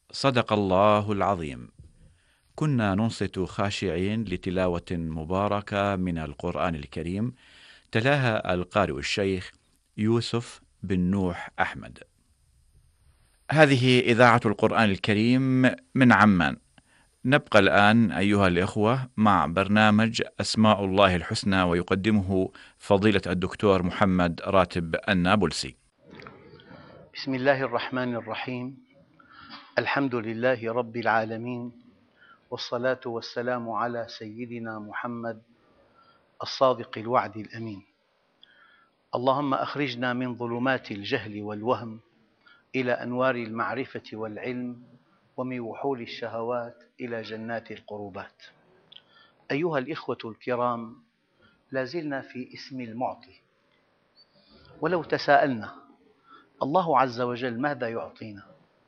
صدق الله العظيم. كنا ننصت خاشعين لتلاوة مباركة من القرآن الكريم، تلاها القارئ الشيخ يوسف بن نوح أحمد. هذه إذاعة القرآن الكريم من عمان. نبقى الآن أيها الإخوة مع برنامج أسماء الله الحسنى، ويقدمه فضيلة الدكتور محمد راتب النابلسي. بسم الله الرحمن الرحيم. الحمد لله رب العالمين، والصلاة والسلام على سيدنا محمد الصادق الوعد الأمين. اللهم أخرجنا من ظلمات الجهل والوهم إلى أنوار المعرفة والعلم، ومن وحول الشهوات إلى جنات القربات. أيها الإخوة الكرام، لازلنا في اسم المعطي. ولو تساءلنا الله عز وجل ماذا يعطينا؟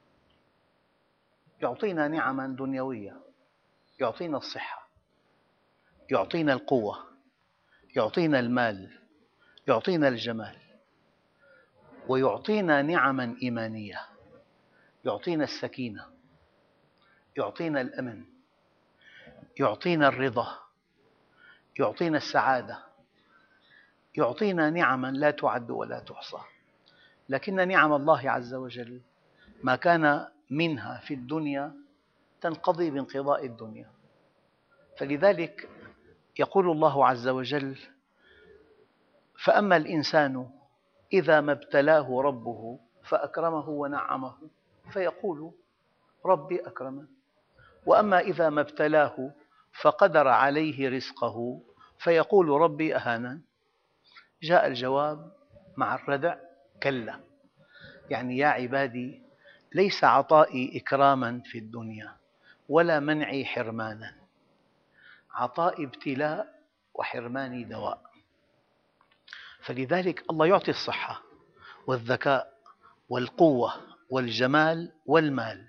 يعطينا نعما دنيوية، يعطينا الصحة، يعطينا القوة، يعطينا المال، يعطينا الجمال، ويعطينا نعما إيمانية، يعطينا السكينة، يعطينا الأمن، يعطينا الرضا، يعطينا السعادة، يعطينا نعما لا تعد ولا تحصى. لكن نعم الله عز وجل ما كان منها في الدنيا تنقضي بانقضاء الدنيا. فلذلك يقول الله عز وجل: فأما الإنسان إذا ما ابتلاه ربه فأكرمه ونعمه فيقول ربي أكرمن، وأما إذا ما ابتلاه فقدر عليه رزقه فيقول ربي أهانن. جاء الجواب مع الردع: كلا. يعني يا عبادي، ليس عطائي إكراما في الدنيا ولا منعي حرمانا، عطائي ابتلاء وحرماني دواء. فلذلك الله يعطي الصحة والذكاء والقوة والجمال والمال،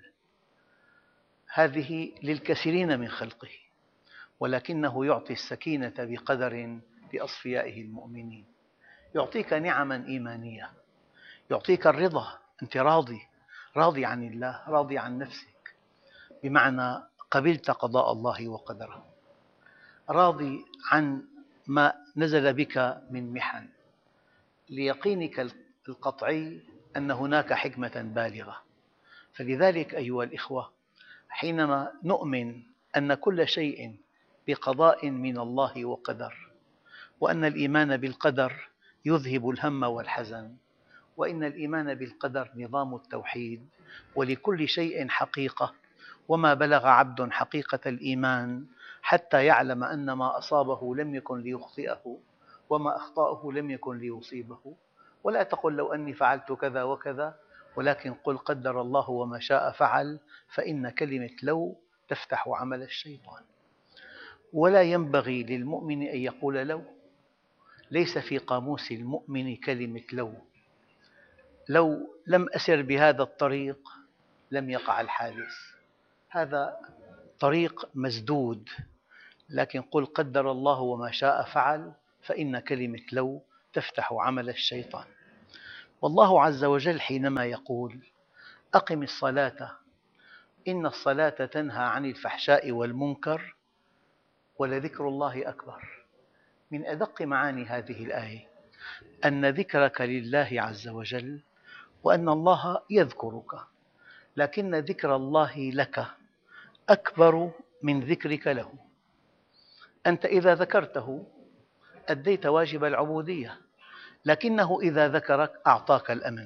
هذه للكثيرين من خلقه، ولكنه يعطي السكينة بقدر لأصفيائه المؤمنين. يعطيك نعما إيمانية، يعطيك الرضا، أنت راضي عن الله، راضي عن نفسك، بمعنى قبلت قضاء الله وقدره، راضي عن ما نزل بك من محن، ليقينك القطعي أن هناك حكمة بالغة. فلذلك أيها الإخوة، حينما نؤمن أن كل شيء بقضاء من الله وقدر، وأن الإيمان بالقدر يذهب الهم والحزن، وإن الإيمان بالقدر نظام التوحيد، ولكل شيء حقيقة، وما بلغ عبد حقيقة الإيمان حتى يعلم أن ما أصابه لم يكن ليخطئه، وما أخطأه لم يكن ليصيبه. ولا تقل لو أني فعلت كذا وكذا، ولكن قل قدر الله وما شاء فعل، فإن كلمة لو تفتح عمل الشيطان. ولا ينبغي للمؤمن أن يقول لو، ليس في قاموس المؤمن كلمة لو. لو لم أسر بهذا الطريق لم يقع الحادث، هذا طريق مسدود. لكن قل قدر الله وما شاء فعل، فإن كلمة لو تفتح عمل الشيطان. والله عز وجل حينما يقول: أقم الصلاة إن الصلاة تنهى عن الفحشاء والمنكر ولذكر الله أكبر، من أدق معاني هذه الآية أن ذكرك لله عز وجل، وأن الله يذكرك، لكن ذكر الله لك أكبر من ذكرك له. أنت إذا ذكرته أديت واجب العبودية، لكنه إذا ذكرك أعطاك الأمن،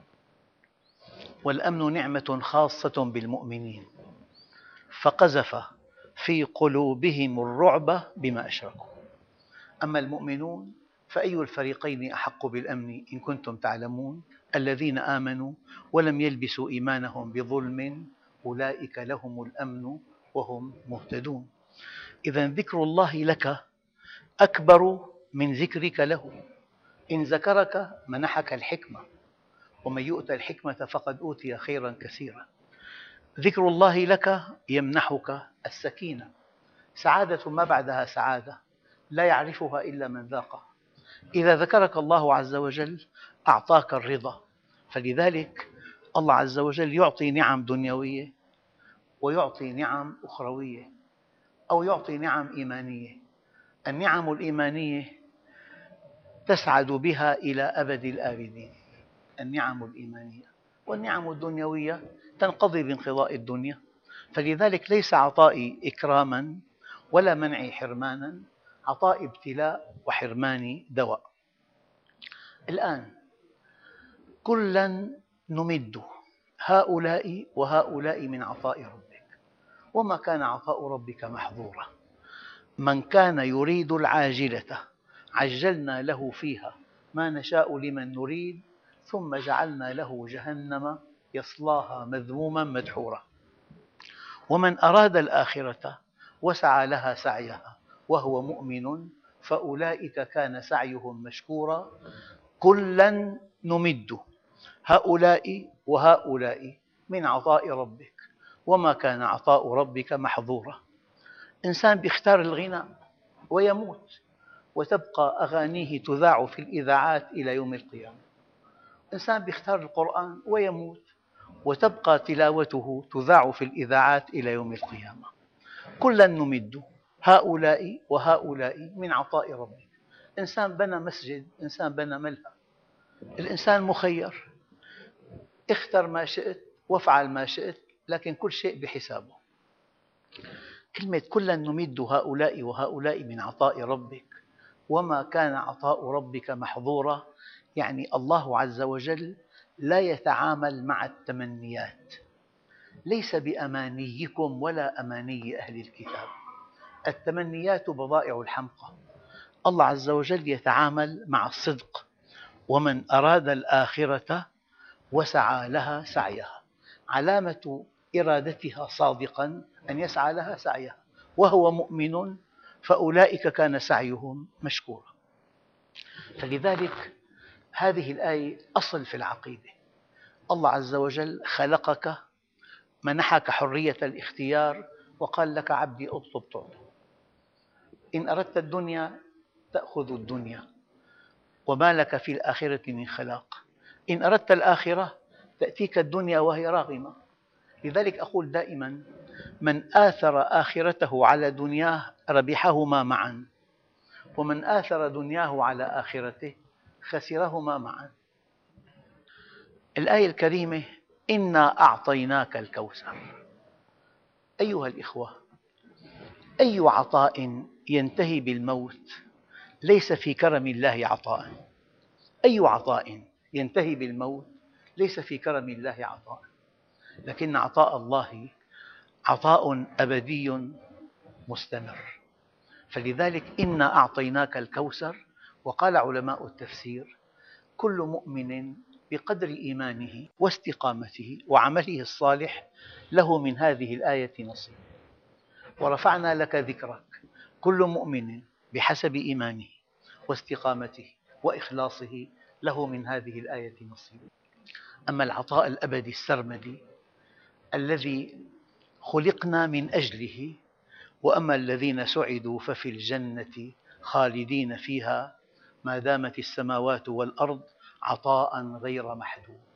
والأمن نعمة خاصة بالمؤمنين، فقذف في قلوبهم الرعب بما أشركوا. أما المؤمنون فأي الفريقين أحق بالأمن إن كنتم تعلمون؟ الذين آمنوا ولم يلبسوا إيمانهم بظلم أولئك لهم الأمن وهم مهتدون. إذا ذكر الله لك أكبر من ذكرك له. إن ذكرك منحك الحكمة، ومن يؤت الحكمة فقد أوتي خيرا كثيرا. ذكر الله لك يمنحك السكينة، سعادة ما بعدها سعادة لا يعرفها إلا من ذاقها. إذا ذكرك الله عز وجل أعطاك الرضا. فلذلك الله عز وجل يعطي نعم دنيوية، ويعطي نعم أخروية أو يعطي نعم إيمانية. النعم الإيمانية تسعد بها إلى أبد الآبدين، النعم الإيمانية، والنعم الدنيوية تنقضي بانقضاء الدنيا. فلذلك ليس عطائي إكراما ولا منعي حرمانا، عطائي ابتلاء وحرماني دواء. الآن كلا نمد هؤلاء وهؤلاء من عطاء ربك، وما كان عطاء ربك محظورا. من كان يريد العاجلة عجلنا له فيها ما نشاء لمن نريد ثم جعلنا له جهنم يصلاها مذموما مدحورا. ومن أراد الآخرة وسعى لها سعيها وهو مؤمن فأولئك كان سعيهم مشكورا. كلا نمد هؤلاء وهؤلاء من عطاء ربك، وما كان عطاء ربك محظورا. إنسان يختار الغنى ويموت وتبقى أغانيه تذاع في الإذاعات إلى يوم القيامة. إنسان يختار القرآن ويموت وتبقى تلاوته تذاع في الإذاعات إلى يوم القيامة. كلا نمد هؤلاء وهؤلاء من عطاء ربك. إنسان بنى مسجد، إنسان بنى ملهى، الإنسان مخير، اختر ما شئت وافعل ما شئت، لكن كل شيء بحسابه. كلمة كلا نمد هؤلاء وهؤلاء من عطاء ربك وما كان عطاء ربك محظورا، يعني الله عز وجل لا يتعامل مع التمنيات، ليس بأمانيكم ولا أماني أهل الكتاب. التمنيات بضائع الحمقى. الله عز وجل يتعامل مع الصدق. ومن أراد الآخرة وسعى لها سعيها، علامة إرادتها صادقا أن يسعى لها سعيها وهو مؤمن فأولئك كان سعيهم مشكورا. فلذلك هذه الآية أصل في العقيدة. الله عز وجل خلقك، منحك حرية الاختيار، وقال لك عبدي اطلب تعطى. إن أردت الدنيا تأخذ الدنيا وما لك في الآخرة من خلاق. إن أردت الآخرة تأتيك الدنيا وهي راغمة. لذلك أقول دائما: من آثر آخرته على دنياه ربحهما معا، ومن آثر دنياه على آخرته خسرهما معا. الآية الكريمة: إنا أعطيناك الكوثر. أيها الإخوة، أي عطاء ينتهي بالموت ليس في كرم الله عطاء. أي عطاء ينتهي بالموت ليس في كرم الله عطاء، لكن عطاء الله عطاء أبدي مستمر. فلذلك إنا أعطيناك الكوثر. وقال علماء التفسير: كل مؤمن بقدر إيمانه واستقامته وعمله الصالح له من هذه الآية نصيب. ورفعنا لك ذكرك. كل مؤمن بحسب إيمانه واستقامته وإخلاصه له من هذه الآية نصيب. أما العطاء الأبدي السرمدي الذي خلقنا من أجله: وأما الذين سعدوا ففي الجنة خالدين فيها ما دامت السماوات والأرض عطاء غير محدود.